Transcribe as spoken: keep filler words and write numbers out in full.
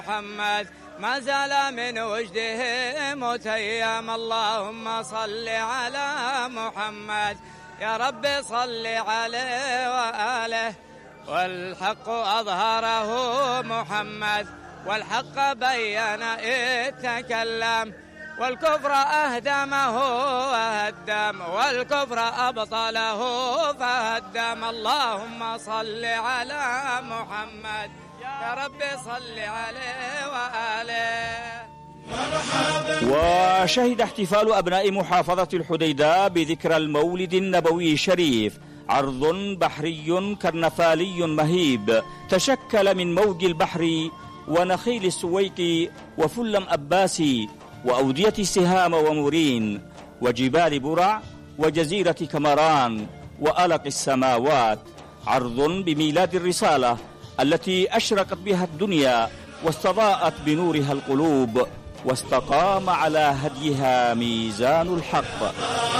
محمد ما زال من وجده متيم، اللهم صل على محمد يا رب صل عليه وآله. والحق أظهره محمد والحق بين إذ تكلم، والكفر أهدمه وهدم والكفر أبطله فهدم. اللهم صل على محمد يا رب صل عليه وآله. وشهد احتفال أبناء محافظة الحديدة بذكرى المولد النبوي الشريف عرض بحري كرنفالي مهيب تشكل من موج البحر ونخيل السويق وفلم أباسي وأودية سهام ومورين وجبال برع وجزيرة كمران وألق السماوات. عرض بميلاد الرسالة التي أشرقت بها الدنيا واستضاءت بنورها القلوب واستقام على هديها ميزان الحق.